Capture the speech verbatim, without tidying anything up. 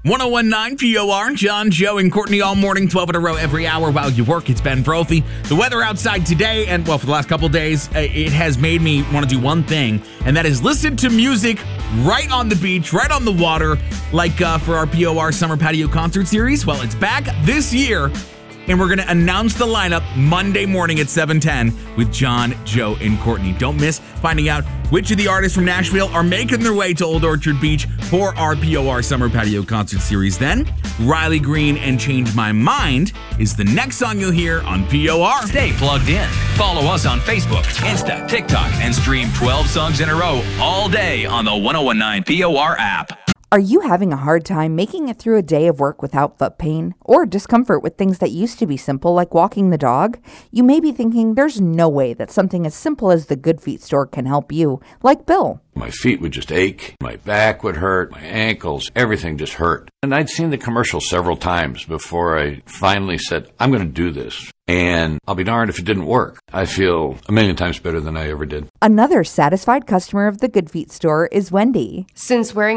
ten nineteen P O R, John, Joe, and Courtney all morning, twelve in a row every hour while you work. It's Ben Brophy. The weather outside today, and well, for the last couple days, it has made me want to do one thing, and that is listen to music right on the beach, right on the water, like uh, for our P O R Summer Patio Concert Series. Well, it's back this year, and we're going to announce the lineup Monday morning at seven ten with John, Joe, and Courtney. Don't miss finding out which of the artists from Nashville are making their way to Old Orchard Beach for our P O R Summer Patio Concert Series. Then, Riley Green and Change My Mind is the next song you'll hear on P O R. Stay plugged in. Follow us on Facebook, Insta, TikTok, and stream twelve songs in a row all day on the ten nineteen P O R app. Are you having a hard time making it through a day of work without foot pain or discomfort with things that used to be simple like walking the dog? You may be thinking there's no way that something as simple as the Good Feet store can help you, like Bill. My feet would just ache, my back would hurt, my ankles, everything just hurt. And I'd seen the commercial several times before I finally said, I'm going to do this. And I'll be darned if it didn't work. I feel a million times better than I ever did. Another satisfied customer of the Good Feet store is Wendy. Since wearing